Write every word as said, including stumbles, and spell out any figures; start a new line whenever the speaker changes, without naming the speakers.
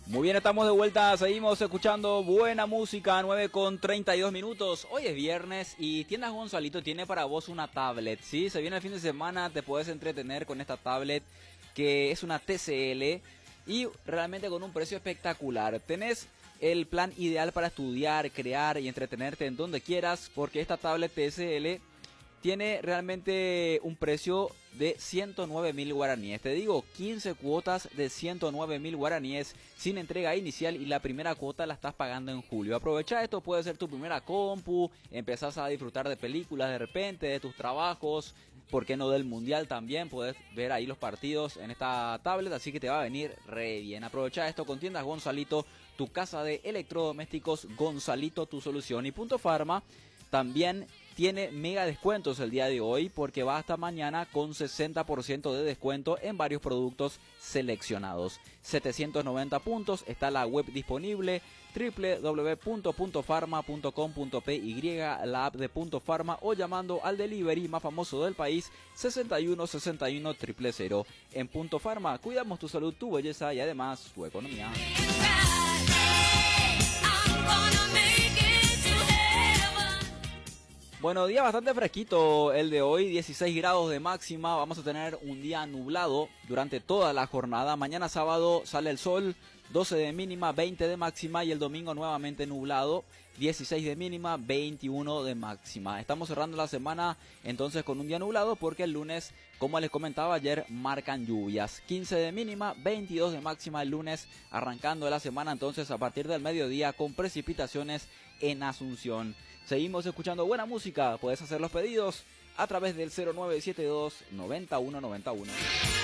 Muy bien, estamos de vuelta, seguimos escuchando buena música, nueve con treinta y dos minutos. Hoy es viernes y Tiendas Gonzalito tiene para vos una tablet, ¿sí? Se viene el fin de semana, te puedes entretener con esta tablet que es una T C L y realmente con un precio espectacular. Tenés el plan ideal para estudiar, crear y entretenerte en donde quieras, porque esta tablet T C L tiene realmente un precio de ciento nueve mil guaraníes. Te digo, quince cuotas de ciento nueve mil guaraníes sin entrega inicial y la primera cuota la estás pagando en julio. Aprovecha esto, puede ser tu primera compu, empezás a disfrutar de películas de repente, de tus trabajos, por qué no del mundial también, puedes ver ahí los partidos en esta tablet, así que te va a venir re bien. Aprovecha esto con Tiendas Gonzalito, tu casa de electrodomésticos Gonzalito, tu solución. Y Punto Pharma también tiene mega descuentos el día de hoy porque va hasta mañana con sesenta por ciento de descuento en varios productos seleccionados. setecientos noventa puntos, está la web disponible, doble u doble u doble u punto punto pharma punto com punto p y, la app de Punto Pharma, o llamando al delivery más famoso del país, sesenta y uno sesenta y uno cero cero cero. En Punto Pharma cuidamos tu salud, tu belleza y además tu economía. Bueno, día bastante fresquito el de hoy, dieciséis grados de máxima, vamos a tener un día nublado durante toda la jornada. Mañana sábado sale el sol, doce de mínima, veinte de máxima, y el domingo nuevamente nublado, dieciséis de mínima, veintiuno de máxima. Estamos cerrando la semana entonces con un día nublado porque el lunes, como les comentaba ayer, marcan lluvias. quince de mínima, veintidós de máxima el lunes, arrancando la semana entonces a partir del mediodía con precipitaciones en Asunción. Seguimos escuchando buena música, puedes hacer los pedidos a través del cero nueve siete dos, noventa y uno noventa y uno.